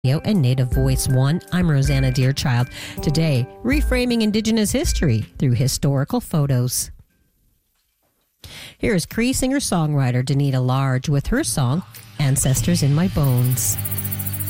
And Native Voice One. I'm Rosanna Deerchild. Today, reframing Indigenous history through historical photos. Here is Cree singer-songwriter Danita Large with her song, Ancestors in My Bones.